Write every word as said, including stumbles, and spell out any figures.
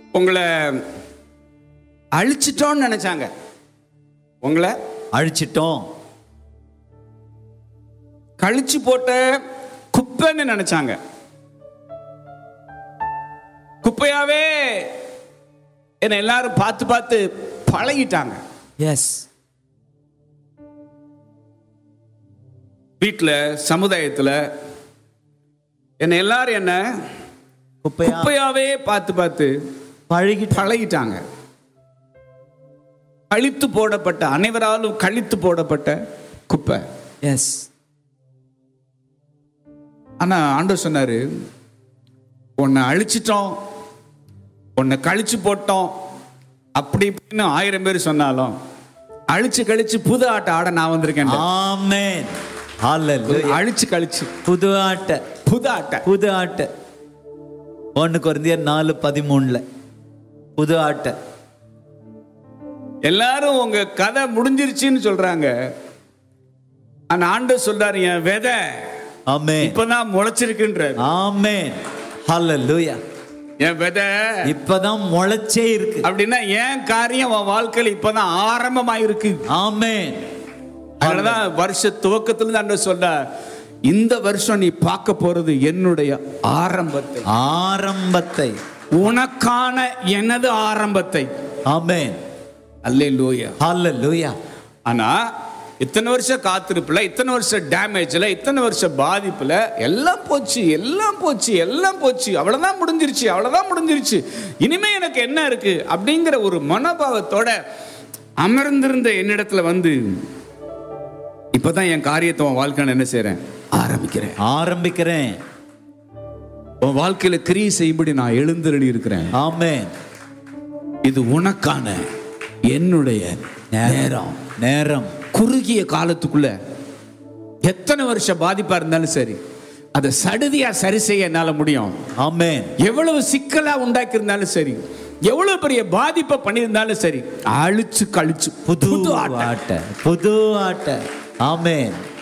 உங்களை அழிச்சிட்டோம்னு நினைச்சாங்க. உங்களை அழிச்சிட்டோம், கழிச்சு போட்ட குப்பைன்னு நினைச்சாங்க. குப்பையாவே என்ன எல்லாரும் பார்த்து பார்த்து பழகிட்டாங்க. எஸ், வீட்டில், சமுதாயத்தில் என்ன எல்லாரும் என்ன குப்பையா குப்பையாவே பார்த்து பார்த்து பழகி பழகிட்டாங்க. கழித்து போடப்பட்ட, அனைவராலும் கழித்து போடப்பட்ட குப்பை. எஸ். ஆனா ஆண்டவர் சொன்னாரு, உன்னை அழிச்சிட்டோம், உன்னை கழிச்சு போட்டோம் அப்படி இப்படின்னு ஆயிரம் பேர் சொன்னாலும் அழிச்சு கழிச்சு புது ஆட்டை ஆட நான் வந்திருக்கேன். ஆமென். ஹல்லேலூயா. அழிச்சு கழிச்சு புது ஆட்ட, புது ஆட்டை புது ஆட்ட. ஒன்னு கொரிந்தியர் நாலு பதிமூணுல புது ஆட்ட. எல்லாரும் உங்க கதை முடிஞ்சிருச்சுன்னு சொல்றாங்க. ஆனா ஆண்டவர் சொல்றாரு, என் விதை ஆமென் இப்பதான் முளைச்சிருக்குன்றாரு. ஆமென். ஹல்லேலூயா. என் விதை இப்பதான் முளைச்சே இருக்கு. அப்படின்னா என் காரியம் உன் வாழ்க்கையில இப்பதான் ஆரம்பமாயிருக்கு. ஆமென். அதனாலதான் வருஷ துவக்கத்துல ஆண்டவர் சொல்றார், இந்த வருஷம் நீ பார்க்க போறது என்னுடைய ஆரம்பத்தை, ஆரம்பத்தை, உனக்கான எனது ஆரம்பத்தை. ஆமென். அல்லேலூயா. ஹல்லேலூயா. ஆனா இத்தனை வருஷம் காத்திருப்புல, இத்தனை வருஷம் டேமேஜ்ல, இத்தனை வருஷம் பாதிப்புல எல்லாம் போச்சு, எல்லாம் போச்சு, எல்லாம் போச்சு, அவ்வளவுதான் முடிஞ்சிருச்சு, அவ்வளவுதான் முடிஞ்சிருச்சு, இனிமே எனக்கு என்ன இருக்கு அப்படிங்கிற ஒரு மனோபாவத்தோட அமர்ந்திருந்த என்னிடத்துல வந்து, இப்பதான் என் காரியத்தை உன் வாழ்க்கையில என்ன செய்றேன், ஆரம்பிக்கிறேன் ஆரம்பிக்கிறேன் உன் வாழ்க்கையில கிரியை செய்யும்படி நான் எழுந்தருளி இருக்கிறேன். ஆமென். இது உனக்கான என்னுடைய நேரம். நேரம். குறுகிய காலத்துக்குள்ள எத்தனை வருஷம் பாதிப்பா இருந்தாலும் சரி, அதை சடுதியா சரி செய்ய என்னால முடியும். ஆமென். எவ்வளவு சிக்கலா உண்டாக்கி இருந்தாலும் சரி, எவ்வளவு பெரிய பாதிப்பை பண்ணியிருந்தாலும் சரி, அழிச்சு கழிச்சு புது புது ஆட்ட, புது ஆட்ட. ஆமென்.